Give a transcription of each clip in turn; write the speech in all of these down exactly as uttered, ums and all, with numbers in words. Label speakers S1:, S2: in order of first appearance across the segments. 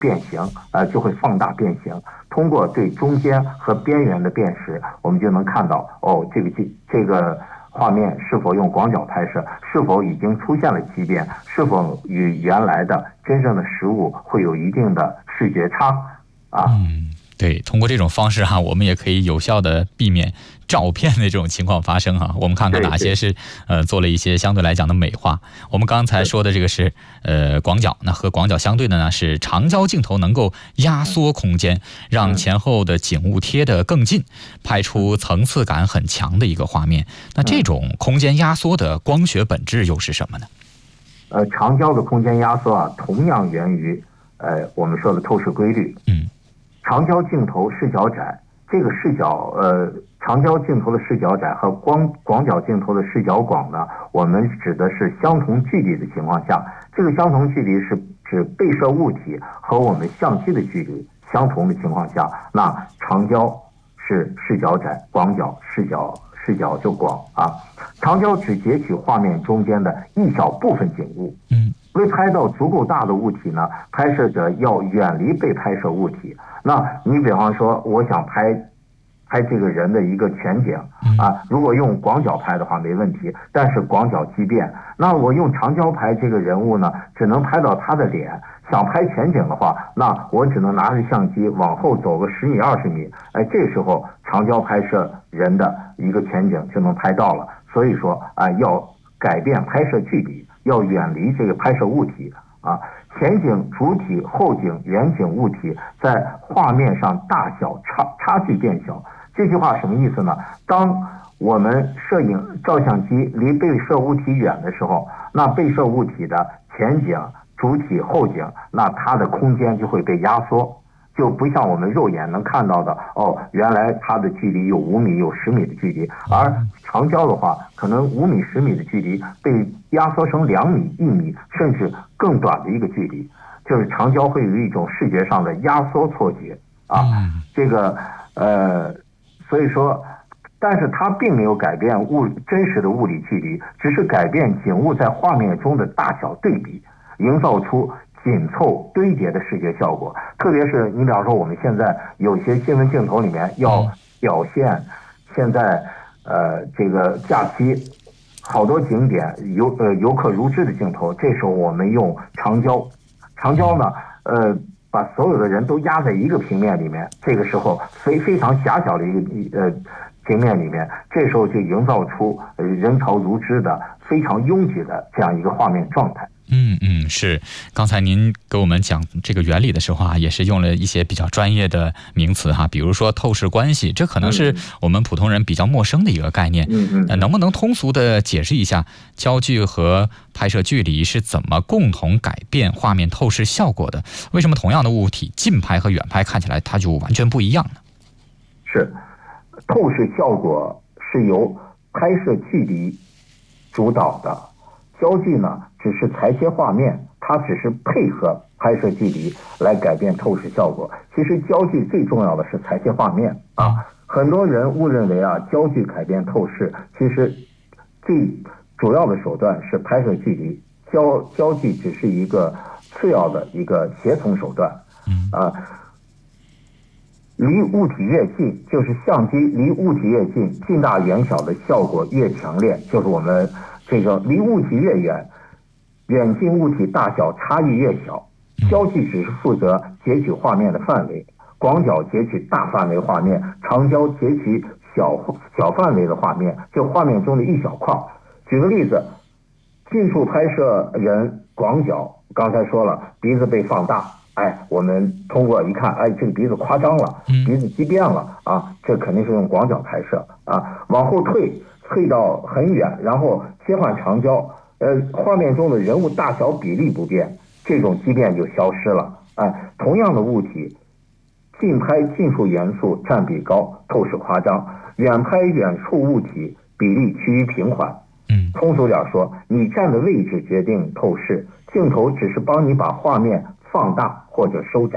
S1: 变形，呃，就会放大变形。通过对中间和边缘的辨识，我们就能看到，哦，这个这个画面是否用广角拍摄，是否已经出现了畸变，是否与原来的真正的实物会有一定的视觉差啊。
S2: 嗯，对，通过这种方式哈，我们也可以有效的避免照片的这种情况发生哈。我们看看哪些是呃做了一些相对来讲的美化。我们刚才说的这个是呃广角，那和广角相对的呢是长焦镜头能够压缩空间，让前后的景物贴得更近，拍出层次感很强的一个画面。那这种空间压缩的光学本质又是什么呢？
S1: 呃，长焦的空间压缩啊，同样源于呃我们说的透视规律。
S2: 嗯。
S1: 长焦镜头视角窄，这个视角呃，长焦镜头的视角窄和光广角镜头的视角广呢，我们指的是相同距离的情况下，这个相同距离是指被摄物体和我们相机的距离相同的情况下，那长焦是视角窄，广角视角视角就广啊。长焦只截取画面中间的一小部分景物，
S2: 嗯，
S1: 为拍到足够大的物体呢，拍摄者要远离被拍摄物体。那你比方说，我想拍拍这个人的一个全景啊，如果用广角拍的话没问题，但是广角畸变，那我用长焦拍这个人物呢，只能拍到他的脸。想拍全景的话，那我只能拿着相机往后走个十米二十米，哎，这时候长焦拍摄人的一个全景就能拍到了。所以说啊，要改变拍摄距离，要远离这个拍摄物体啊。前景、主体、后景、远景物体在画面上大小差差距变小。这句话什么意思呢？当我们摄影照相机离被摄物体远的时候，那被摄物体的前景、主体、后景，那它的空间就会被压缩。就不像我们肉眼能看到的，哦，原来它的距离有五米、有十米的距离，而长焦的话，可能五米、十米的距离被压缩成两米、一米，甚至更短的一个距离，就是长焦会有一种视觉上的压缩错觉啊。这个呃，所以说，但是它并没有改变物真实的物理距离，只是改变景物在画面中的大小对比，营造出紧凑堆叠的视觉效果。特别是你比方说我们现在有些新闻镜头里面要表现现在呃这个假期好多景点游呃游客如织的镜头，这时候我们用长焦，长焦呢呃把所有的人都压在一个平面里面，这个时候非非常狭小的一个呃平面里面，这时候就营造出呃人潮如织的非常拥挤的这样一个画面状态。
S2: 嗯嗯，是。刚才您给我们讲这个原理的时候啊，也是用了一些比较专业的名词哈，比如说透视关系，这可能是我们普通人比较陌生的一个概念。
S1: 嗯嗯，
S2: 呃，能不能通俗的解释一下焦距和拍摄距离是怎么共同改变画面透视效果的？为什么同样的物体近拍和远拍看起来它就完全不一样呢？
S1: 是，透视效果是由拍摄距离主导的。焦距呢，只是裁切画面，它只是配合拍摄距离来改变透视效果。其实焦距最重要的是裁切画面啊。很多人误认为啊，焦距改变透视，其实最主要的手段是拍摄距离，焦焦距只是一个次要的一个协同手段啊。离物体越近，就是相机离物体越近，近大远小的效果越强烈，就是我们这个离物体越远，远近物体大小差异越小。焦距只是负责截取画面的范围，广角截取大范围画面，长焦截取小小范围的画面，就画面中的一小块。举个例子，近处拍摄人广角，刚才说了，鼻子被放大，哎，我们通过一看，哎，这个鼻子夸张了，鼻子畸变了啊，这肯定是用广角拍摄啊。往后退，退到很远，然后切换长焦，呃，画面中的人物大小比例不变，这种畸变就消失了。哎，同样的物体，近拍近处元素占比高，透视夸张；远拍远处物体比例趋于平缓。
S2: 嗯，
S1: 通俗点说，你站的位置决定透视，镜头只是帮你把画面放大或者收窄。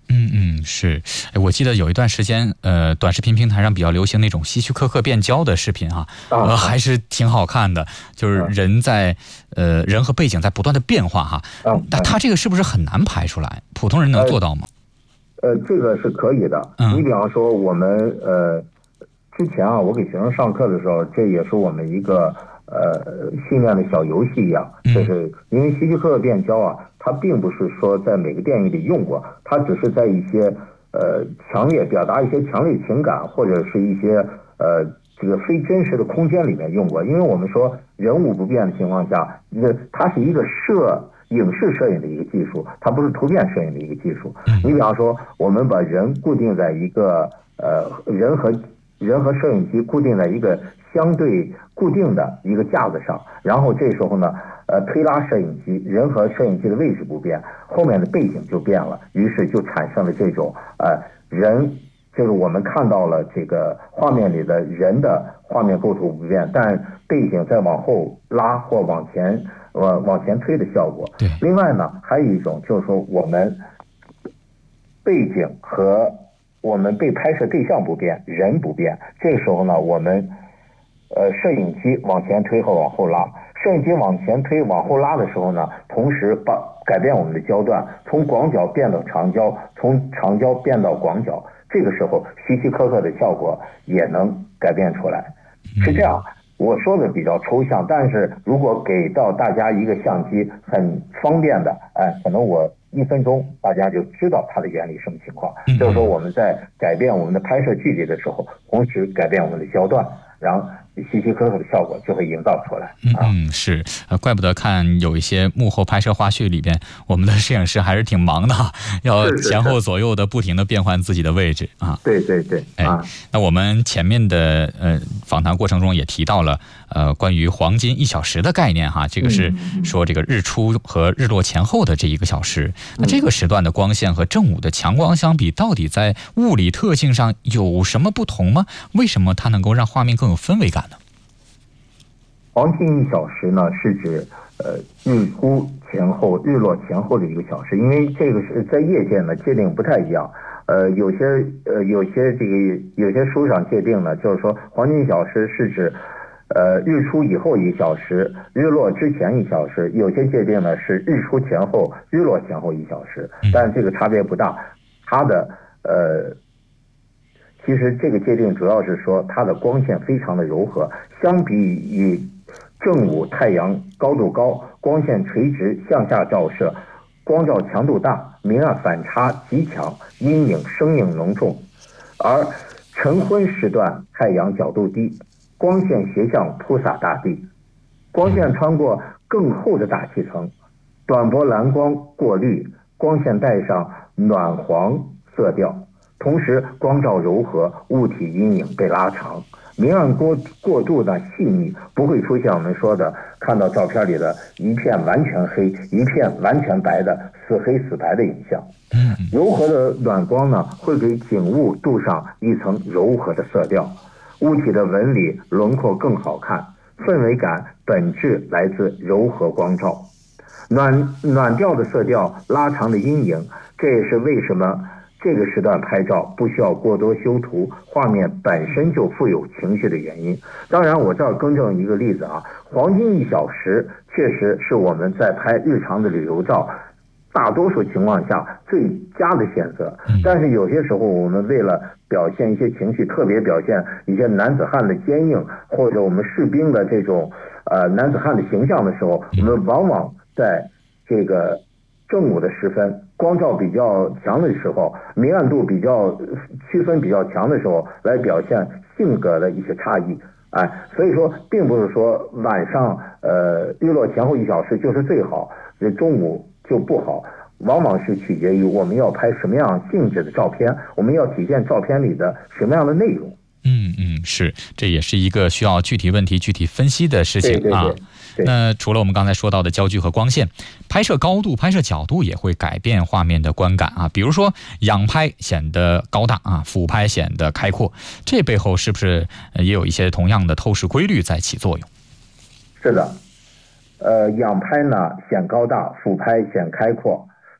S2: 嗯嗯，是，我记得有一段时间，呃，短视频平台上比较流行那种希区柯克变焦的视频哈、啊，呃，还是挺好看的，就是人在呃人和背景在不断的变化哈。但他这个是不是很难拍出来？普通人能做到吗？
S1: 呃，这个是可以的。你比方说我们呃之前啊，我给学生上课的时候，这也是我们一个呃训练的小游戏一样，就是因为希区柯克变焦啊，它并不是说在每个电影里用过，它只是在一些呃强烈表达一些强烈情感或者是一些呃这个非真实的空间里面用过。因为我们说人物不变的情况下，这它是一个摄影视摄影的一个技术，它不是图片摄影的一个技术。你比方说，我们把人固定在一个呃人和人和摄影机固定在一个相对固定的一个架子上，然后这时候呢，呃，推拉摄影机，人和摄影机的位置不变，后面的背景就变了，于是就产生了这种呃人，就是我们看到了这个画面里的人的画面构图不变，但背景在往后拉或往前呃往前推的效果。
S2: 对。
S1: 另外呢，还有一种就是说我们背景和我们被拍摄对象不变，人不变，这个时候呢，我们呃摄影机往前推和往后拉，摄影机往前推往后拉的时候呢，同时把改变我们的焦段，从广角变到长焦，从长焦变到广角，这个时候希区柯克的效果也能改变出来。是这样，我说的比较抽象，但是如果给到大家一个相机很方便的，哎，可能我一分钟大家就知道它的原理什么情况。就是说我们在改变我们的拍摄距离的时候，同时改变我们的焦段，然后希区柯克的效果就会营造出来。
S2: 嗯，是，呃，怪不得看有一些幕后拍摄花絮里边，我们的摄影师还是挺忙的，要前后左右的不停的变换自己的位置啊。
S1: 对对对，
S2: 哎，那我们前面的呃访谈过程中也提到了呃关于黄金一小时的概念哈，这个是说这个日出和日落前后的这一个小时，那这个时段的光线和正午的强光相比，到底在物理特性上有什么不同吗？为什么它能够让画面更有氛围感呢？
S1: 黄金一小时呢，是指呃日出前后、日落前后的一个小时，因为这个是在业界呢界定不太一样。呃，有些呃有些这个有些书上界定呢，就是说黄金一小时是指呃日出以后一小时，日落之前一小时；有些界定呢是日出前后、日落前后一小时，但这个差别不大。它的呃。其实这个界定主要是说它的光线非常的柔和，相比于正午太阳高度高，光线垂直向下照射，光照强度大，明暗反差极强，阴影生硬浓重。而晨昏时段太阳角度低，光线斜向铺洒大地，光线穿过更厚的大气层，短波蓝光过滤，光线带上暖黄色调。同时光照柔和，物体阴影被拉长，明暗过过度的细腻，不会出现我们说的看到照片里的一片完全黑，一片完全白的死黑死白的影像。柔和的暖光呢，会给景物镀上一层柔和的色调，物体的纹理轮廓更好看，氛围感本质来自柔和光照。暖暖调的色调，拉长的阴影，这也是为什么这个时段拍照不需要过多修图，画面本身就富有情绪的原因。当然我这儿更正一个例子啊，黄金一小时确实是我们在拍日常的旅游照大多数情况下最佳的选择，但是有些时候我们为了表现一些情绪，特别表现一些男子汉的坚硬，或者我们士兵的这种呃男子汉的形象的时候，我们往往在这个正午的时分，光照比较强的时候，明暗度比较区分比较强的时候，来表现性格的一些差异。哎，所以说并不是说晚上呃日落前后一小时就是最好，这中午就不好，往往是取决于我们要拍什么样性质的照片，我们要体现照片里的什么样的内容。
S2: 嗯嗯，是，这也是一个需要具体问题具体分析的事情啊。
S1: 对对对，
S2: 那除了我们刚才说到的焦距和光线，拍摄高度、拍摄角度也会改变画面的观感啊。比如说仰拍显得高大啊，俯拍显得开阔，这背后是不是也有一些同样的透视规律在起作用？
S1: 是的，呃，仰拍呢显高大，俯拍显开阔。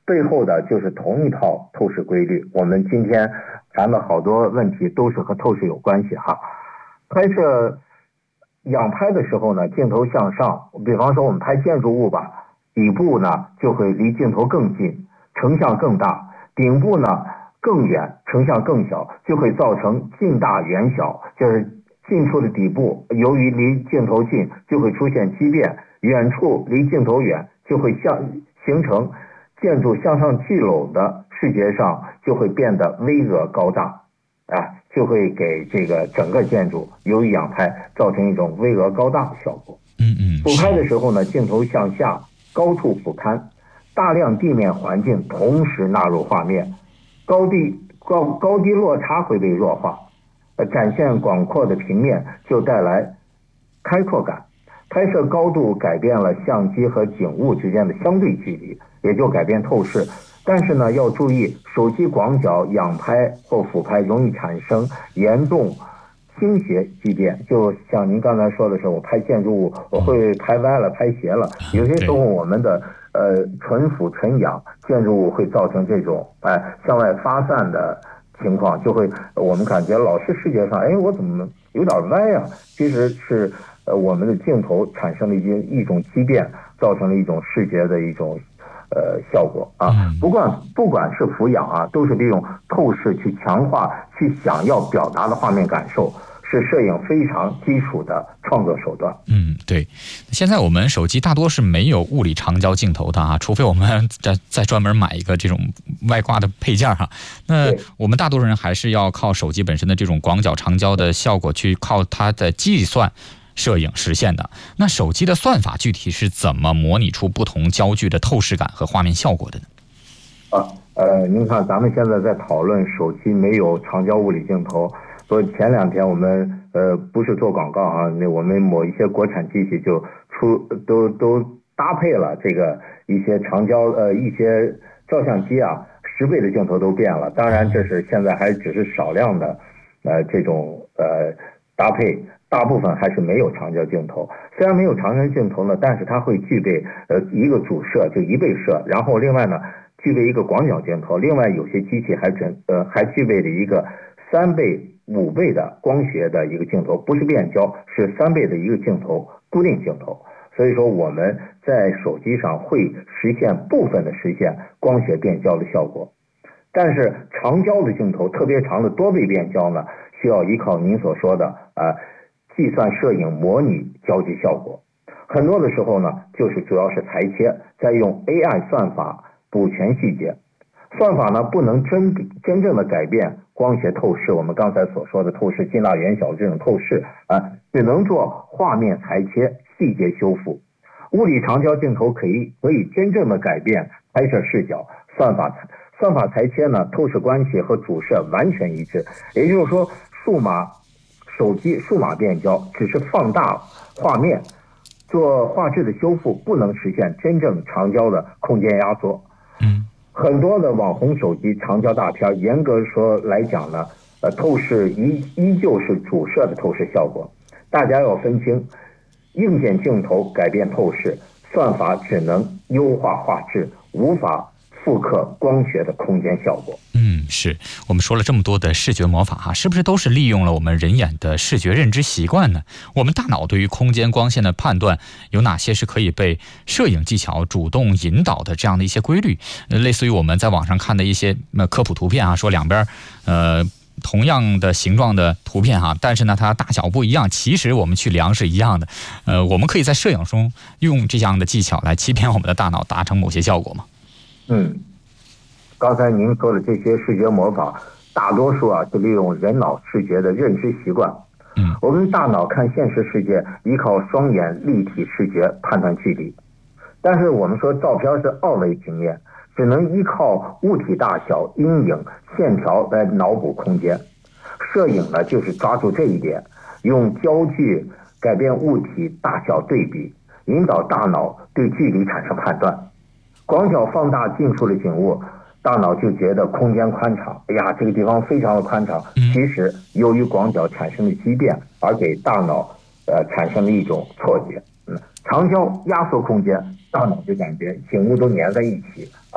S1: 背后的就是同一套透视规律。我们今天谈的好多问题都是和透视有关系哈。拍摄仰拍的时候呢，镜头向上，比方说我们拍建筑物吧，底部呢就会离镜头更近，成像更大，顶部呢更远，成像更小，就会造成近大远小，就是近处的底部由于离镜头近就会出现畸变，远处离镜头远就会向形成建筑向上聚拢的视觉上就会变得巍峨高大啊，就会给这个整个建筑由于仰拍造成一种巍峨高大的效果。
S2: 嗯嗯。
S1: 俯拍的时候呢，镜头向下，高处俯瞰，大量地面环境同时纳入画面，高低高高低落差会被弱化，呃，展现广阔的平面就带来开阔感。拍摄高度改变了相机和景物之间的相对距离，也就改变透视。但是呢，要注意，手机广角仰拍或俯拍容易产生严重倾斜畸变。就像您刚才说的是，我拍建筑物，我会拍歪了、拍斜了。有些时候我们的呃纯俯纯仰建筑物会造成这种哎、呃、向外发散的情况，就会我们感觉老是视觉上，哎，我怎么有点歪啊？其实是呃我们的镜头产生了一一种畸变，造成了一种视觉的一种。呃，效果啊，不管不管是俯仰啊，都是利用透视去强化去想要表达的画面感受，是摄影非常基础的创作手段。
S2: 嗯，对。现在我们手机大多是没有物理长焦镜头的啊，除非我们再再专门买一个这种外挂的配件哈。那我们大多数人还是要靠手机本身的这种广角长焦的效果，去靠它的计算。摄影实现的。那手机的算法具体是怎么模拟出不同焦距的透视感和画面效果的呢？
S1: 啊，呃，您看咱们现在在讨论手机没有长焦物理镜头，所以前两天我们呃不是做广告啊，那我们某一些国产机器就出都都搭配了这个一些长焦呃一些照相机啊，十倍的镜头都变了。当然这是现在还只是少量的呃这种呃搭配。大部分还是没有长焦镜头，虽然没有长焦镜头呢，但是它会具备呃一个主摄，就一倍摄，然后另外呢具备一个广角镜头，另外有些机器还准呃还具备了一个三倍、五倍的光学的一个镜头，不是变焦，是三倍的一个镜头，固定镜头。所以说我们在手机上会实现部分的实现光学变焦的效果，但是长焦的镜头，特别长的多倍变焦呢，需要依靠您所说的啊。呃计算摄影模拟焦距效果，很多的时候呢，就是主要是裁切，再用 A I 算法补全细节。算法呢不能真真正的改变光学透视，我们刚才所说的透视近大远小这种透视啊，只能做画面裁切、细节修复。物理长焦镜头可以可以真正的改变拍摄视角，算法算法裁切呢，透视关系和主摄完全一致，也就是说，数码。手机数码变焦只是放大画面，做画质的修复，不能实现真正长焦的空间压缩。
S2: 嗯，
S1: 很多的网红手机长焦大片，严格说来讲呢，呃，透视依依旧是主摄的透视效果。大家要分清，硬件镜头改变透视，算法只能优化画质，无法复刻光学的空间效果。
S2: 嗯，是我们说了这么多的视觉魔法哈，是不是都是利用了我们人眼的视觉认知习惯呢？我们大脑对于空间光线的判断有哪些是可以被摄影技巧主动引导的这样的一些规律？呃，类似于我们在网上看的一些呃科普图片啊，说两边呃同样的形状的图片哈，但是呢它大小不一样，其实我们去量是一样的。呃，我们可以在摄影中用这样的技巧来欺骗我们的大脑，达成某些效果吗？
S1: 嗯。刚才您说的这些视觉魔法，大多数啊是利用人脑视觉的认知习惯。
S2: 嗯，
S1: 我们大脑看现实世界依靠双眼立体视觉判断距离，但是我们说照片是二维平面，只能依靠物体大小、阴影、线条来脑补空间。摄影呢，就是抓住这一点，用焦距改变物体大小对比，引导大脑对距离产生判断。广角放大近处的景物，大脑就觉得空间宽敞，哎呀，这个地方非常的宽敞。其实由于广角产生的畸变，而给大脑呃产生了一种错觉。嗯，长焦压缩空间，大脑就感觉景物都粘在一起啊，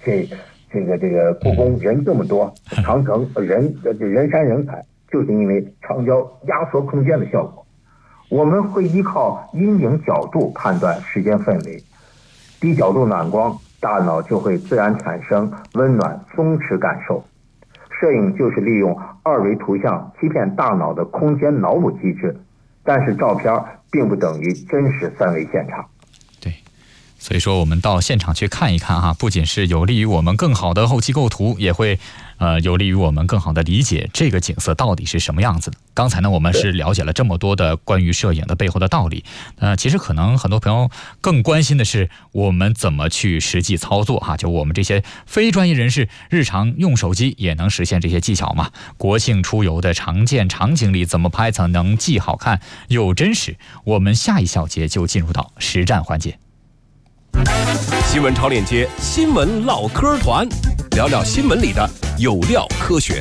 S1: 这这个这个故宫人这么多，长城人人山人海，就是因为长焦压缩空间的效果。我们会依靠阴影角度判断时间氛围，低角度暖光，大脑就会自然产生温暖松弛感受。摄影就是利用二维图像欺骗大脑的空间脑补机制，但是照片并不等于真实三维现场。
S2: 对，所以说我们到现场去看一看哈，不仅是有利于我们更好的后期构图，也会呃有利于我们更好的理解这个景色到底是什么样子的。刚才呢，我们是了解了这么多的关于摄影的背后的道理。呃，其实可能很多朋友更关心的是我们怎么去实际操作哈，就我们这些非专业人士日常用手机也能实现这些技巧嘛？国庆出游的常见场景里怎么拍才能既好看又真实？我们下一小节就进入到实战环节。
S3: 新闻超链接，新闻唠嗑团，聊聊新闻里的有料科学。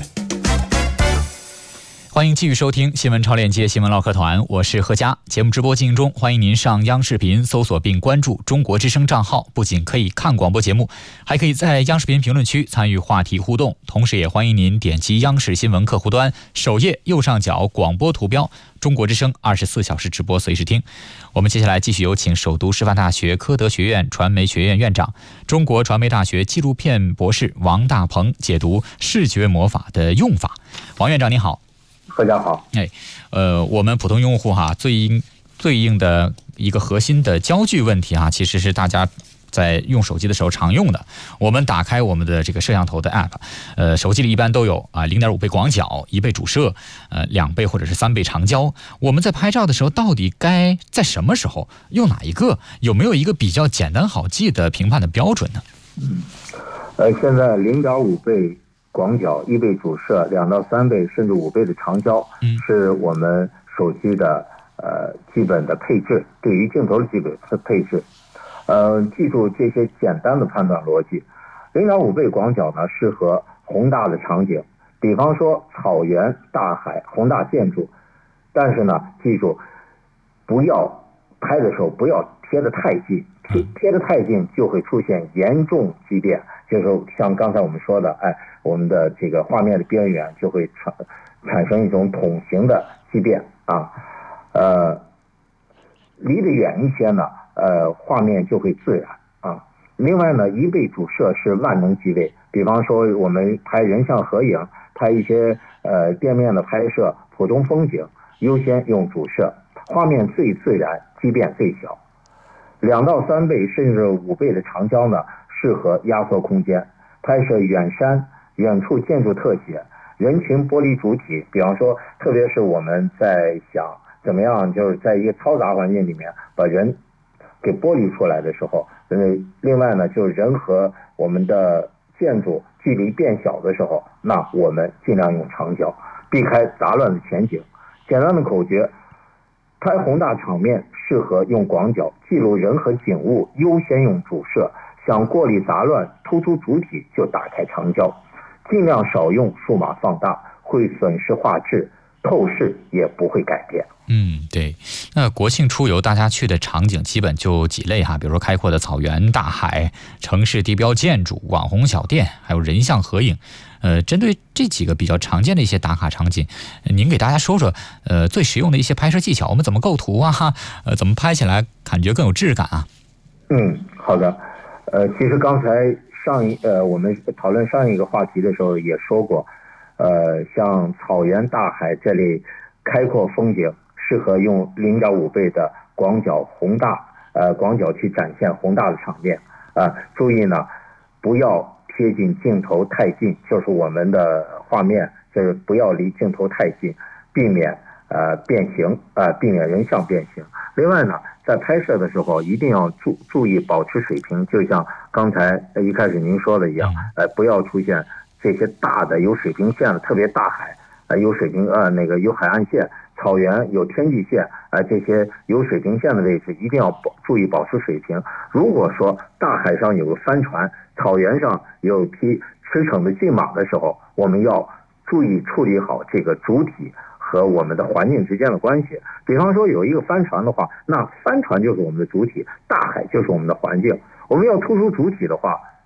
S2: 欢迎继续收听新闻超链接新闻唠嗑团，我是何佳。节目直播进行中，欢迎您上央视频搜索并关注中国之声账号，不仅可以看广播节目，还可以在央视频评论区参与话题互动，同时也欢迎您点击央视新闻客户端首页右上角广播图标，中国之声二十四小时直播随时听。我们接下来继续有请首都师范大学科德学院传媒学院院长、中国传媒大学纪录片博士王大鹏解读视觉魔法的用法。王院长您好。
S1: 何家好。
S2: 哎，呃，我们普通用户哈，最应对应的一个核心的焦距问题哈，其实是大家在用手机的时候常用的。我们打开我们的这个摄像头的 app， 呃，手机里一般都有啊零点五倍广角、一倍主摄、呃两倍或者是三倍长焦。我们在拍照的时候，到底该在什么时候用哪一个？有没有一个比较简单好记的评判的标准呢？
S1: 嗯，呃，现在零点五倍广角、一倍主摄、两到三倍甚至五倍的长焦，是我们手机的呃基本的配置，对于镜头的基本配置。呃，记住这些简单的判断逻辑。零点五倍广角呢，适合宏大的场景，比方说草原、大海、宏大建筑。但是呢，记住不要拍的时候不要贴得太近，贴贴得太近就会出现严重畸变。就是像刚才我们说的，哎，我们的这个画面的边缘就会产产生一种筒形的畸变啊。呃，离得远一些呢，呃，画面就会自然啊。另外呢，一倍主摄是万能机位，比方说我们拍人像合影，拍一些呃店面的拍摄、普通风景，优先用主摄，画面最自然，畸变最小。两到三倍甚至五倍的长焦呢，适合压缩空间，拍摄远山、远处建筑特写、人群玻璃主体。比方说，特别是我们在想怎么样，就是在一个嘈杂环境里面把人给剥离出来的时候，嗯，另外呢，就是人和我们的建筑距离变小的时候，那我们尽量用长焦，避开杂乱的前景。简单的口诀：拍宏大场面适合用广角，记录人和景物优先用主摄，想过滤杂乱突出主体就打开长焦，尽量少用数码放大，会损失画质，透视也不会改变。
S2: 嗯，对。那国庆出游大家去的场景基本就几类哈，比如说开阔的草原、大海、城市地标建筑、网红小店，还有人像合影。呃，针对这几个比较常见的一些打卡场景，您给大家说说，呃，最实用的一些拍摄技巧，我们怎么构图啊？呃，怎么拍起来感觉更有质感啊？
S1: 嗯，好的。呃，其实刚才上一呃我们讨论上一个话题的时候也说过，呃，像草原、大海这类开阔风景，适合用零点五倍的广角宏大呃广角去展现宏大的场面啊、呃。注意呢，不要贴近镜头太近，就是我们的画面就是不要离镜头太近，避免呃变形呃避免人像变形。另外呢，在拍摄的时候一定要注注意保持水平，就像刚才一开始您说的一样，呃，不要出现这些大的有水平线的，特别大海，呃，有水平呃那个有海岸线，草原有天际线，呃，这些有水平线的位置一定要保注意保持水平。如果说大海上有个帆船，草原上有一匹驰骋的骏马的时候，我们要注意处理好这个主体和我们的环境之间的关系。比方说有一个帆船的话，那帆船就是我们的主体，大海就是我们的环境。我们要突出主体的话，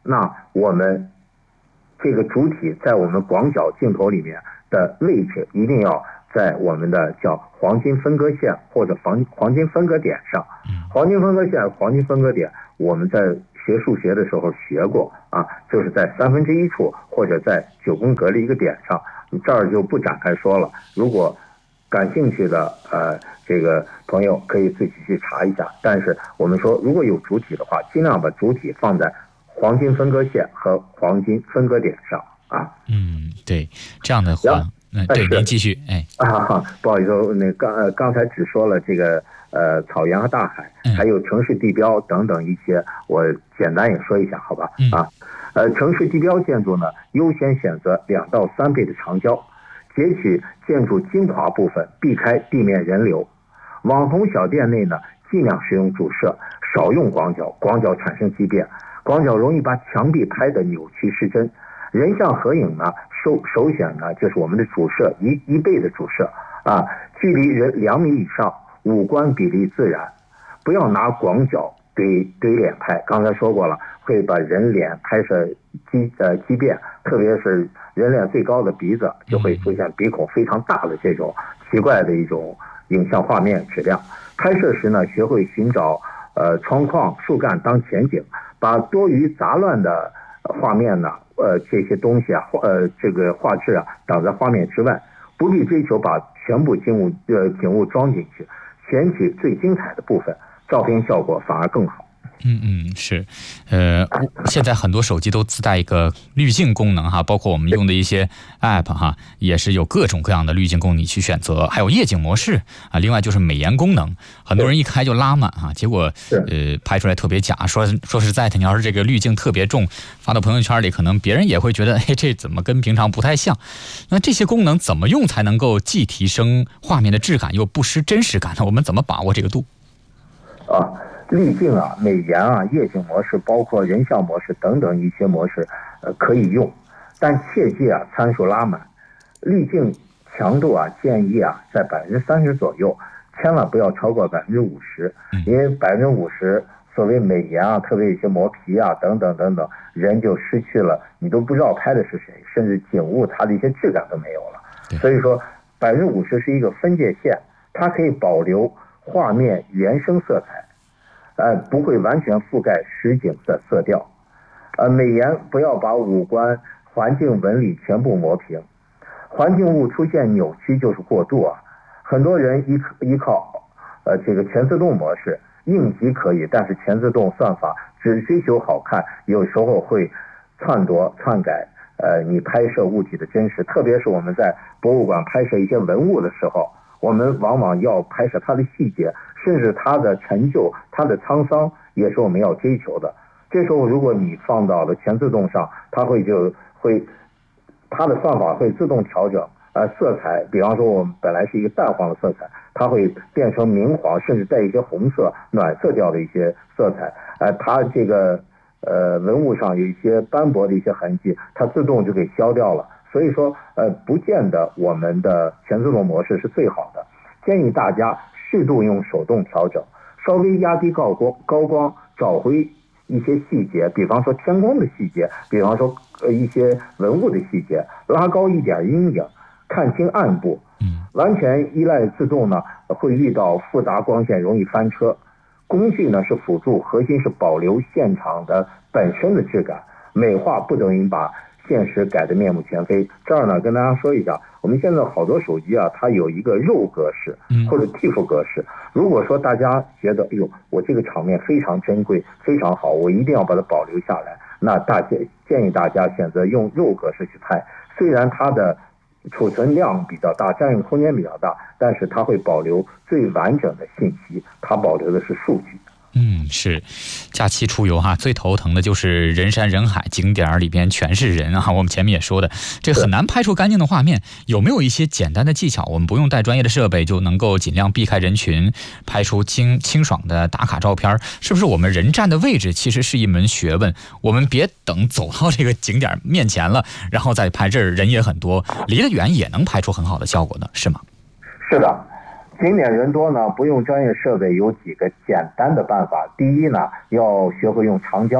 S1: 那我们这个主体在我们广角镜头里面的位置一定要在我们的叫黄金分割线或者黄黄金分割点上。黄金分割线、黄金分割点，我们在学数学的时候学过啊，就是在三分之一处或者在九宫格的一个点上，这儿就不展开说了。如果感兴趣的呃这个朋友可以自己去查一下。但是我们说，如果有主体的话，尽量把主体放在黄金分割线和黄金分割点上啊。
S2: 嗯，对，这样的话，嗯，对，您继续，哎，
S1: 啊，不好意思，那刚呃刚才只说了这个呃草原和大海，还有城市地标等等一些，我简单也说一下，好吧？啊，呃，城市地标建筑呢，优先选择两到三倍的长焦，截取建筑精华部分，避开地面人流。网红小店内呢，尽量使用主摄，少用广角，广角产生畸变，广角容易把墙壁拍得扭曲失真。人像合影呢，首首选呢就是我们的主摄一一倍的主摄啊，距离人两米以上，五官比例自然，不要拿广角怼怼脸拍。刚才说过了，会把人脸拍摄畸呃畸变，特别是人脸最高的鼻子就会出现鼻孔非常大的这种奇怪的一种影像画面质量。拍摄时呢，学会寻找呃窗框、树干当前景，把多余杂乱的画面呢，呃这些东西啊，呃这个画质啊挡在画面之外，不必追求把全部景物呃景物装进去，选取最精彩的部分，照片效果反而更好。
S2: 嗯嗯，是，呃，现在很多手机都自带一个滤镜功能哈，包括我们用的一些 app 哈，也是有各种各样的滤镜供你去选择，还有夜景模式啊，另外就是美颜功能，很多人一开就拉满啊，结果呃拍出来特别假。说说实在的，你要是这个滤镜特别重，发到朋友圈里，可能别人也会觉得，哎，这怎么跟平常不太像？那这些功能怎么用才能够既提升画面的质感，又不失真实感呢？我们怎么把握这个度？
S1: 啊。滤镜啊、美颜啊、夜景模式，包括人像模式等等一些模式，呃，可以用，但切记啊，参数拉满。滤镜强度啊，建议啊在百分之三十左右，千万不要超过百分之五十，因为百分之五十所谓美颜啊，特别一些磨皮啊等等等等，人就失去了，你都不知道拍的是谁，甚至景物它的一些质感都没有了。所以说，百分之五十是一个分界线，它可以保留画面原生色彩。呃，不会完全覆盖实景的色调，呃，美颜不要把五官、环境纹理全部磨平，环境物出现扭曲就是过度啊。很多人依依靠呃这个全自动模式，应急可以，但是全自动算法只追求好看，有时候会篡夺、篡改呃你拍摄物体的真实，特别是我们在博物馆拍摄一些文物的时候。我们往往要拍摄它的细节，甚至它的成就、它的沧桑，也是我们要追求的。这时候，如果你放到了全自动上，它会就会，它的算法会自动调整，呃，色彩，比方说我们本来是一个淡黄的色彩，它会变成明黄，甚至带一些红色、暖色调的一些色彩。呃，它这个呃文物上有一些斑驳的一些痕迹，它自动就给消掉了。所以说，呃，不见得我们的全自动模式是最好的，建议大家适度用手动调整，稍微压低高光，高光找回一些细节，比方说天空的细节，比方说呃一些文物的细节，拉高一点阴影，看清暗部。完全依赖自动呢，会遇到复杂光线，容易翻车。工具呢是辅助，核心是保留现场的本身的质感，美化不等于把现实改得面目全非。这儿呢，跟大家说一下，我们现在好多手机啊，它有一个肉格式或者 T I F 格式。如果说大家觉得，哎呦，我这个场面非常珍贵、非常好，我一定要把它保留下来，那大家建议大家选择用肉格式去拍。虽然它的储存量比较大，占用空间比较大，但是它会保留最完整的信息，它保留的是数据。
S2: 嗯，是，假期出游哈，最头疼的就是人山人海，景点里边全是人啊。我们前面也说的，这很难拍出干净的画面。有没有一些简单的技巧，我们不用带专业的设备就能够尽量避开人群，拍出清清爽的打卡照片？是不是我们人站的位置其实是一门学问？我们别等走到这个景点面前了，然后再拍，这儿人也很多，离得远也能拍出很好的效果的，是吗？
S1: 是的。景点人多呢，不用专业设备有几个简单的办法。第一呢，要学会用长焦，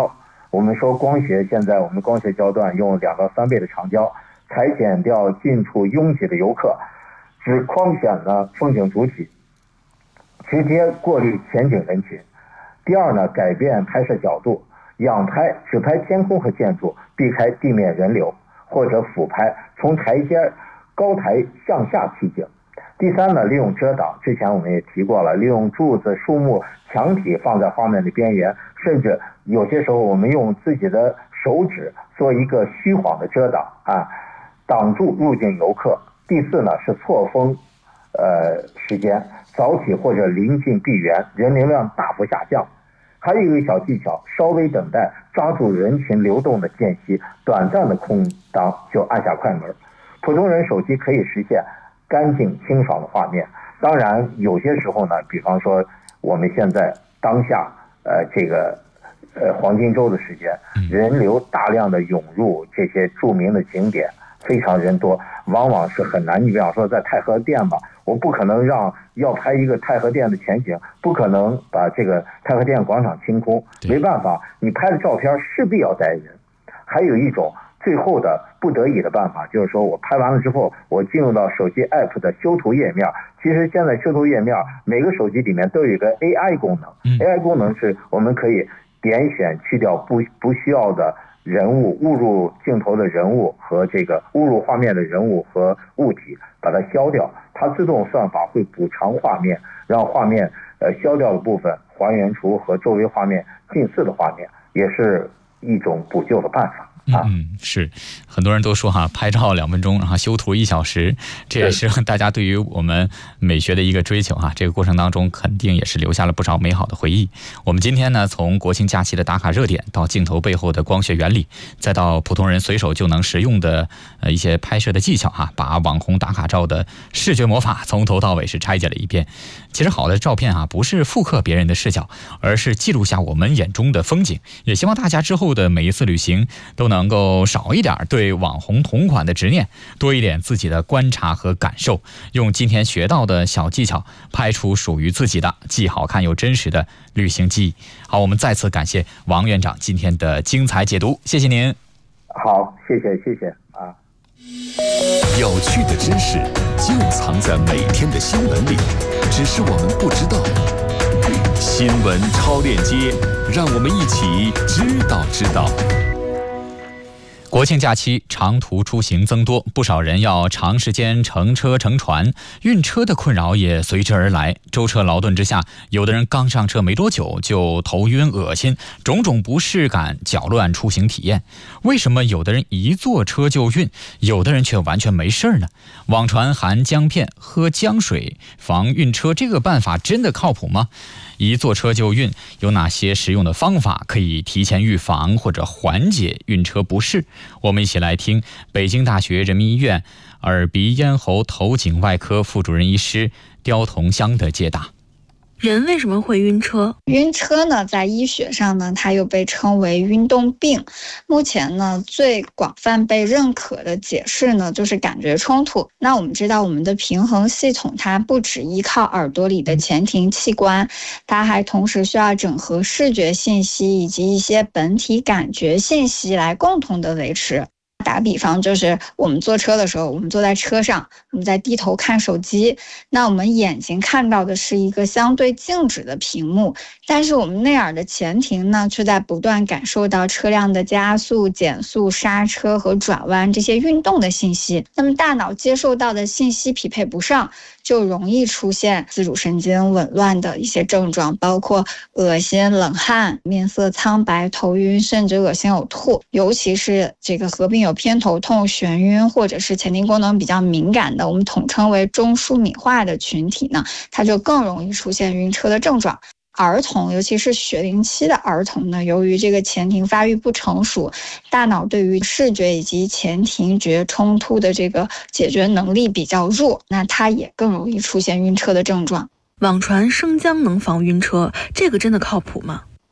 S1: 我们说光学，现在我们光学焦段用两到三倍的长焦，裁剪掉近处拥挤的游客，只框选了风景主体，直接过滤前景人群。第二呢，改变拍摄角度，仰拍只拍天空和建筑，避开地面人流，或者俯拍，从台阶高台向下取景。第三呢，利用遮挡，之前我们也提过了，利用柱子、树木、墙体放在画面的边缘，甚至有些时候我们用自己的手指做一个虚晃的遮挡啊，挡住入境游客。第四呢，是错峰呃时间，早起或者临近闭园，人流量大幅下降。还有一个小技巧，稍微等待，抓住人群流动的间隙，短暂的空档就按下快门。普通人手机可以实现干净清爽的画面。当然有些时候呢，比方说我们现在当下呃这个呃黄金周的时间，人流大量的涌入这些著名的景点，非常人多，往往是很难。你比方说在太和殿吧，我不可能让要拍一个太和殿的全景，不可能把这个太和殿广场清空，没办法，你拍的照片势必要带人。还有一种最后的不得已的办法，就是说我拍完了之后，我进入到手机 app 的修图页面。其实现在修图页面每个手机里面都有一个 A I 功能、嗯、A I 功能是我们可以点选去掉不不需要的人物，误入镜头的人物和这个误入画面的人物和物体，把它消掉。它自动算法会补偿画面，让画面呃消掉的部分还原出和周围画面近似的画面，也是一种补救的办法。
S2: 嗯，是，很多人都说哈，拍照两分钟，然后修图一小时，这也是大家对于我们美学的一个追求哈。这个过程当中肯定也是留下了不少美好的回忆。我们今天呢，从国庆假期的打卡热点，到镜头背后的光学原理，再到普通人随手就能实用的呃一些拍摄的技巧哈，把网红打卡照的视觉魔法从头到尾是拆解了一遍。其实好的照片啊，不是复刻别人的视角，而是记录下我们眼中的风景。也希望大家之后的每一次旅行都能能够少一点对网红同款的执念，多一点自己的观察和感受，用今天学到的小技巧拍出属于自己的既好看又真实的旅行记忆。好，我们再次感谢王院长今天的精彩解读，谢谢您。
S1: 好，谢谢谢谢啊。
S3: 有趣的知识就藏在每天的新闻里，只是我们不知道。新闻超链接，让我们一起知道知道。
S2: 国庆假期长途出行增多，不少人要长时间乘车乘船，晕车的困扰也随之而来。舟车劳顿之下，有的人刚上车没多久就头晕恶心，种种不适感搅乱出行体验。为什么有的人一坐车就晕，有的人却完全没事呢？网传含姜片、喝姜水防晕车，这个办法真的靠谱吗？一坐车就晕，有哪些实用的方法可以提前预防或者缓解晕车不适？我们一起来听北京大学人民医院耳鼻咽喉头颈外科副主任医师刁同香的解答。
S4: 人为什么会晕车？
S5: 晕车呢，在医学上呢，它又被称为运动病。目前呢，最广泛被认可的解释呢，就是感觉冲突。那我们知道，我们的平衡系统它不只依靠耳朵里的前庭器官，它还同时需要整合视觉信息以及一些本体感觉信息来共同的维持。打比方，就是我们坐车的时候，我们坐在车上，我们在低头看手机，那我们眼睛看到的是一个相对静止的屏幕，但是我们内耳的前庭呢，却在不断感受到车辆的加速、减速、刹车和转弯这些运动的信息。那么大脑接受到的信息匹配不上，就容易出现自主神经紊乱的一些症状，包括恶心、冷汗、面色苍白、头晕，甚至恶心呕吐。尤其是这个合并有偏头痛、眩晕或者是前庭功能比较敏感的，我们统称为中枢敏化的群体呢，它就更容易出现晕车的症状。儿童，尤其是学龄期的儿童呢，由于这个前庭发育不成熟，大脑对于视觉以及前庭觉冲突的这个解决能力比较弱，那它也更容易出现晕车的症状。
S4: 网传生姜能防晕车，这个真的靠谱吗？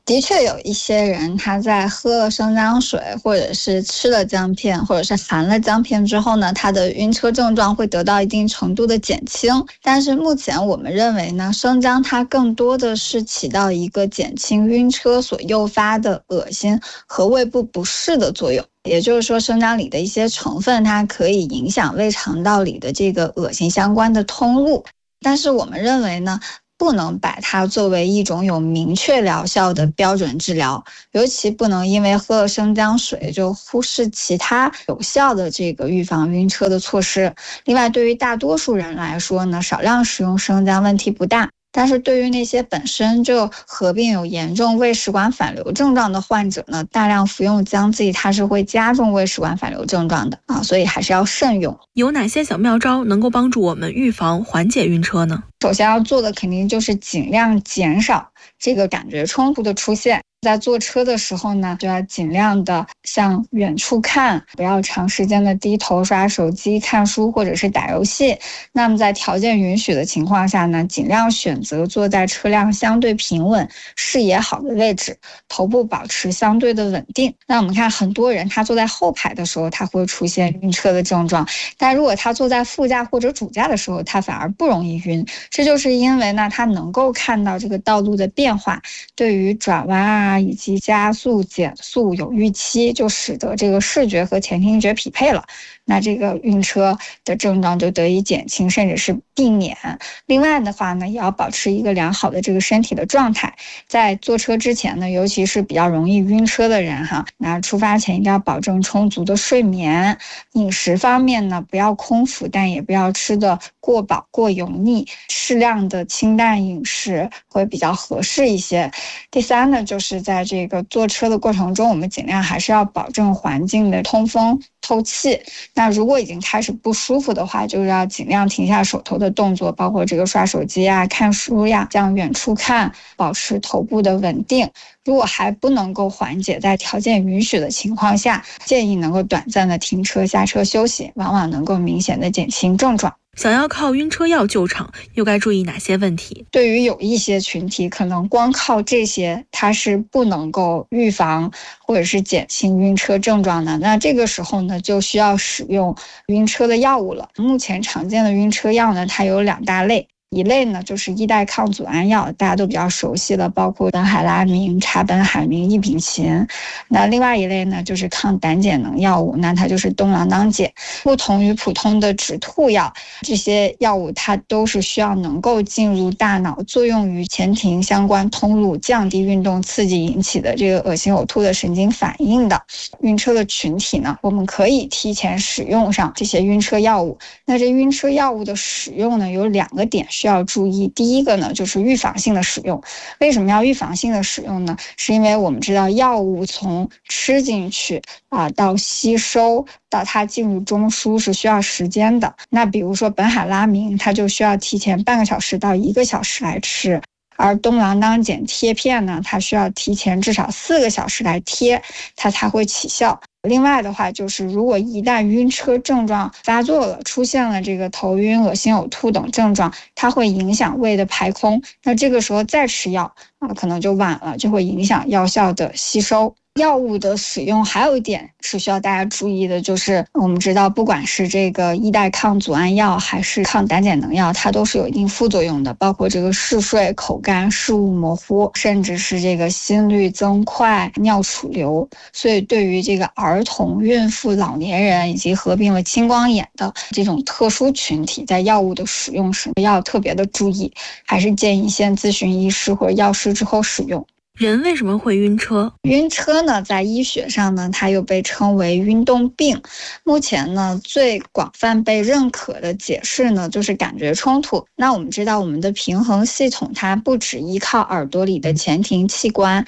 S5: 的确有一些人他在喝了生姜水或者是吃了姜片或者是含了姜片之后呢，他的晕车症状会得到一定程度的减轻。但是目前我们认为呢，生姜它更多的是起到一个减轻晕车所诱发的恶心和胃部不适的作用。也就是说，生姜里的一些成分它可以影响胃肠道里的这个恶心相关的通路。但是我们认为呢，不能把它作为一种有明确疗效的标准治疗，尤其不能因为喝了生姜水就忽视其他有效的这个预防晕车的措施。另外，对于大多数人来说呢，少量使用生姜问题不大。但是对于那些本身就合并有严重胃食管反流症状的患者呢，大量服用姜剂它是会加重胃食管反流症状的啊，所以还是要慎用。
S4: 有哪些小妙招能够帮助我们预防缓解晕车呢？
S5: 首先要做的肯定就是尽量减少这个感觉冲突的出现。在坐车的时候呢，就要尽量的向远处看，不要长时间的低头刷手机、看书或者是打游戏。那么在条件允许的情况下呢，尽量选择坐在车辆相对平稳、视野好的位置，头部保持相对的稳定。那我们看很多人他坐在后排的时候，他会出现晕车的症状，但如果他坐在副驾或者主驾的时候，他反而不容易晕。这就是因为呢，他能够看到这个道路的变化，对于转弯啊以及加速减速有预期，就使得这个视觉和前庭觉匹配了，那这个晕车的症状就得以减轻甚至是避免。另外的话呢，也要保持一个良好的这个身体的状态。在坐车之前呢，尤其是比较容易晕车的人哈，那出发前一定要保证充足的睡眠。饮食方面呢，不要空腹，但也不要吃的过饱过油腻，适量的清淡饮食会比较合适一些。第三呢，就是在这个坐车的过程中，我们尽量还是要保证环境的通风透气。那如果已经开始不舒服的话，就是要尽量停下手头的动作，包括这个刷手机呀、看书呀，向远处看，保持头部的稳定。如果还不能够缓解，在条件允许的情况下，建议能够短暂的停车下车休息，往往能够明显的减轻症状。
S4: 想要靠晕车药救场，又该注意哪些问题？
S5: 对于有一些群体，可能光靠这些它是不能够预防或者是减轻晕车症状的，那这个时候呢，就需要使用晕车的药物了。目前常见的晕车药呢，它有两大类。一类呢就是依代抗组胺药，大家都比较熟悉的，包括苯海拉明、茶苯海明、异丙嗪。那另外一类呢就是抗胆碱能药物，那它就是东螳当碱。不同于普通的止吐药，这些药物它都是需要能够进入大脑，作用于前庭相关通路，降低运动刺激引起的这个恶心呕吐的神经反应的。晕车的群体呢，我们可以提前使用上这些晕车药物。那这晕车药物的使用呢，有两个点需要注意。第一个呢，就是预防性的使用。为什么要预防性的使用呢？是因为我们知道药物从吃进去啊到吸收到它进入中枢是需要时间的。那比如说苯海拉明，它就需要提前半个小时到一个小时来吃。而东螳当碱贴片呢，它需要提前至少四个小时来贴，它才会起效。另外的话，就是如果一旦晕车症状发作了，出现了这个头晕、恶心、呕吐等症状，它会影响胃的排空。那这个时候再吃药啊，可能就晚了，就会影响药效的吸收。药物的使用还有一点是需要大家注意的，就是我们知道不管是这个依代抗组胺药还是抗胆碱能药，它都是有一定副作用的，包括这个嗜睡、口干、视物模糊，甚至是这个心率增快、尿储留。所以对于这个儿童、孕妇、老年人以及合并了青光眼的这种特殊群体，在药物的使用时要特别的注意，还是建议先咨询医师或者药师之后使用。
S4: 人为什么会晕车？
S5: 晕车呢，在医学上呢，它又被称为晕动病。目前呢，最广泛被认可的解释呢，就是感觉冲突。那我们知道，我们的平衡系统它不只依靠耳朵里的前庭器官。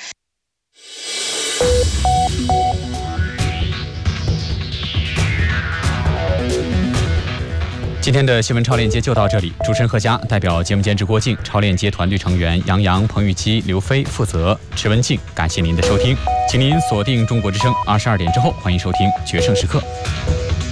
S2: 今天的新闻超链接就到这里，主持人贺佳，代表节目监制郭靖，超链接团队成员杨洋、彭玉基、刘飞负责，池文静，感谢您的收听，请您锁定中国之声二十二点之后，欢迎收听决胜时刻。